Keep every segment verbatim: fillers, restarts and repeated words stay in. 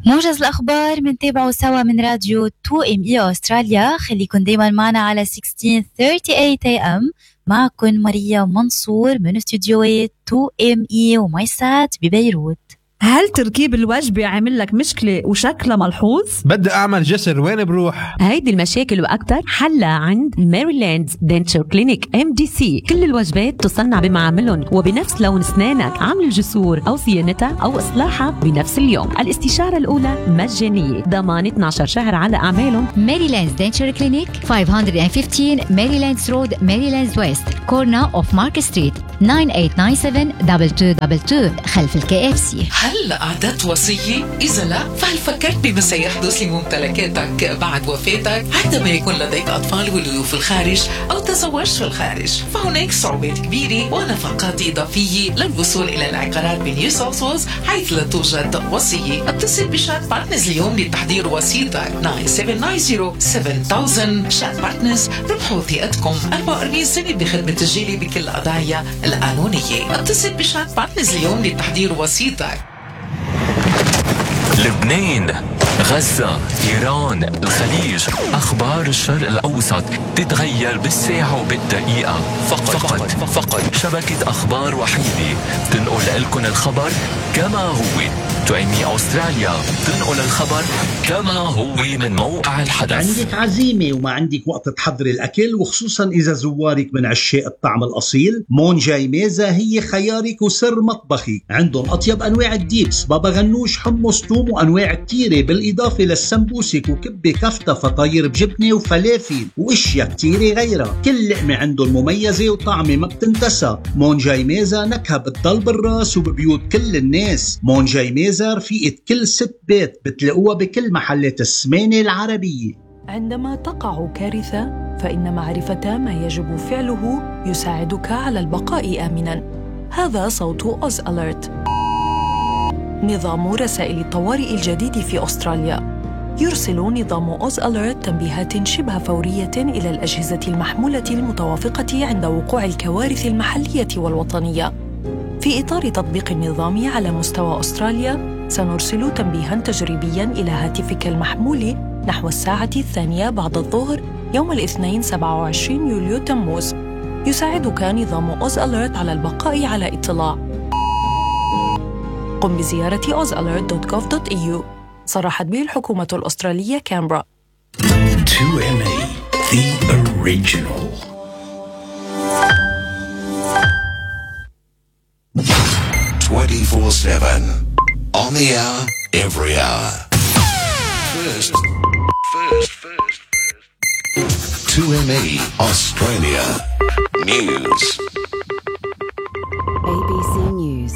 موجز الأخبار منتابعه سوا من راديو تو إم إي أستراليا. خليكن دايما معنا على ستة عشر ثلاثين إيه إم. معكن ماريا منصور من استوديوهات تو إم إي ومايسات ببيروت. هل تركيب الوجبة عامل لك مشكلة وشكلها ملحوظ؟ بدي أعمل جسر، وين بروح؟ هيدي المشاكل وأكتر حلها عند ميريلاند دنتشر كلينيك إم دي سي. كل الوجبات تصنع بمعاملهم وبنفس لون أسنانك. عمل الجسور أو صيانتها أو إصلاحها بنفس اليوم. الاستشارة الأولى مجانية، ضمان اثنا عشر شهر على أعمالهم. ميريلاند دنتشر كلينيك خمسمية وخمستاشر ميريلاندز رود، ميريلاندز ويست، كورنا أوف مارك ستريت، تسعة ثمانية تسعة سبعة اثنين اثنين اثنين اثنين خلف الكي اف سي. هل أعدت وصية؟ إذا لا، فهل فكرت بما سيحدث لممتلكاتك بعد وفاتك عندما يكون لديك أطفال ولدوا في الخارج أو تزوجت في الخارج؟ فهناك صعوبات كبيرة ونفقات إضافية للوصول إلى العقارات بنيو ساوث ويلز حيث لا توجد وصية. اتصل بشات بارتنرز اليوم لتحضير وصيتك تسعة سبعة تسعة صفر سبعة ألف. شات بارتنرز، ربحوا ثقتكم. أربعة وأربعين سنة بخدمة تسجيلي بكل القضايا القانونية. اتصل بشات بارتنرز اليوم لتحضير وصيتك. لبنان، غزة، إيران، الخليج، أخبار الشرق الأوسط تتغير بالساعة وبالدقيقة. فقط فقط, فقط شبكة أخبار وحيدة تنقل لكم الخبر كما هو. تو إم إي أستراليا تنقل الخبر كما هو من موقع الحدث. عندك عزيمة وما عندك وقت تحضري الأكل، وخصوصا إذا زوارك من عشاق الطعم الأصيل، مون جاي ميزة هي خيارك وسر مطبخك. عندهم أطيب أنواع الديبس، بابا غنوش، حمص، توم، وأنواع كتيرة، بالإضافة للسمبوسك وكبة كفتة، فطاير بجبنة وفلافل وإشياء كتيرة غيرها. كل لقمة عندهم مميزة وطعمة ما بتنتسى. مون جاي ميزة نكهة بتضل بالراس وببيوت كل الناس. مون جاي ميزة رفيقة كل ست بيت، بتلاقوها بكل محلات السمانة العربية. عندما تقع كارثة فإن معرفة ما يجب فعله يساعدك على البقاء آمناً. هذا صوت أوز أليرت، نظام رسائل الطوارئ الجديد في أستراليا. يرسل نظام أوز أليرت تنبيهات شبه فورية إلى الأجهزة المحمولة المتوافقة عند وقوع الكوارث المحلية والوطنية. في إطار تطبيق النظام على مستوى أستراليا، سنرسل تنبيهاً تجريبياً إلى هاتفك المحمول نحو الساعة الثانية بعد الظهر يوم الاثنين سبعة وعشرين يوليو تموز. يساعدك نظام أوز أليرت على البقاء على اطلاع. قم بزيارة أوز أليرت دوت جوف دوت إي يو. صرحت به الحكومة الأسترالية كامبرا. تو إم إي The Original. twenty-four seven on the hour, every hour. First, first, first, first. two M E Australia News. A B C News.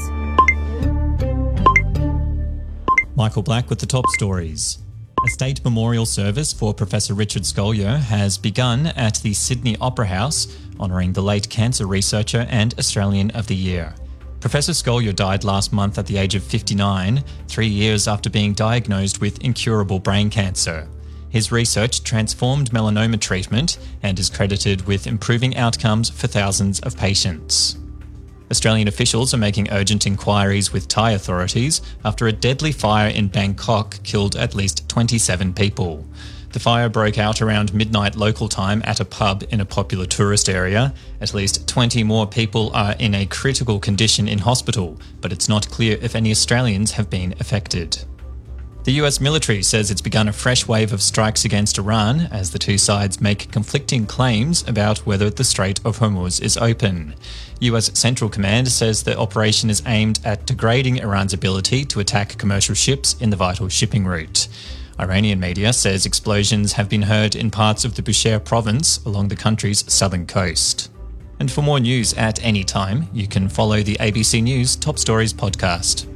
Michael Black with the top stories. A state memorial service for Professor Richard Scolyer has begun at the Sydney Opera House, honouring the late cancer researcher and Australian of the Year. Professor Scolyer died last month at the age of fifty-nine, three years after being diagnosed with incurable brain cancer. His research transformed melanoma treatment and is credited with improving outcomes for thousands of patients. Australian officials are making urgent inquiries with Thai authorities after a deadly fire in Bangkok killed at least twenty-seven people. The fire broke out around midnight local time at a pub in a popular tourist area. At least twenty more people are in a critical condition in hospital, but it's not clear if any Australians have been affected. The U S military says it's begun a fresh wave of strikes against Iran as the two sides make conflicting claims about whether the Strait of Hormuz is open. U S Central Command says the operation is aimed at degrading Iran's ability to attack commercial ships in the vital shipping route. Iranian media says explosions have been heard in parts of the Bushehr province along the country's southern coast. And for more news at any time, you can follow the A B C News Top Stories podcast.